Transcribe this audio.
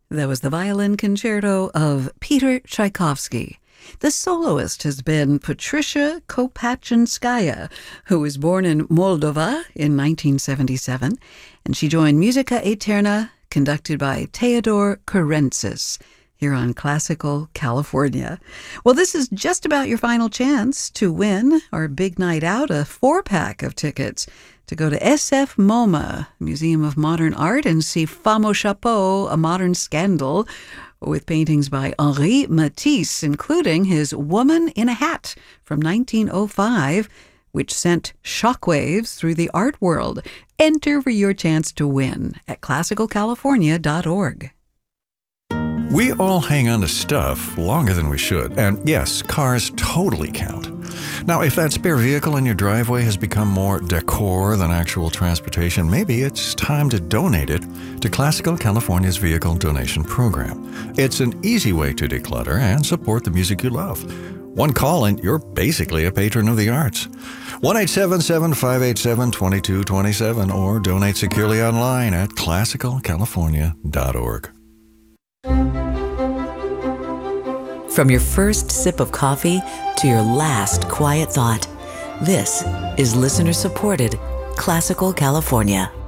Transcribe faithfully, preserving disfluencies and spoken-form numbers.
That was the violin concerto of Peter Tchaikovsky. The soloist has been Patricia Kopachinskaya, who was born in Moldova in nineteen seventy-seven, and she joined Musica Eterna, conducted by Theodor Kurentzis, here on Classical California. Well, this is just about your final chance to win our big night out, a four-pack of tickets to go to S F MoMA, Museum of Modern Art, and see Femme au Chapeau, A Modern Scandal, with paintings by Henri Matisse, including his Woman in a Hat from nineteen oh five, which sent shockwaves through the art world. Enter for your chance to win at classical california dot org. We all hang on to stuff longer than we should, and yes, cars totally count. Now, if that spare vehicle in your driveway has become more decor than actual transportation, maybe it's time to donate it to Classical California's Vehicle Donation Program. It's an easy way to declutter and support the music you love. One call and you're basically a patron of the arts. one eight seven seven, five eight seven, two two two seven or donate securely online at classical california dot org. From your first sip of coffee to your last quiet thought, this is listener-supported Classical California.